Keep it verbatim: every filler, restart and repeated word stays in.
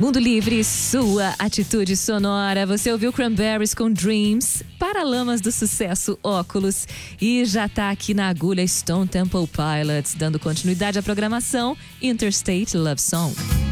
Mundo Livre, sua atitude sonora. Você ouviu Cranberries com Dreams, Paralamas do Sucesso, Óculos. E já tá aqui na agulha Stone Temple Pilots, dando continuidade à programação Interstate Love Song.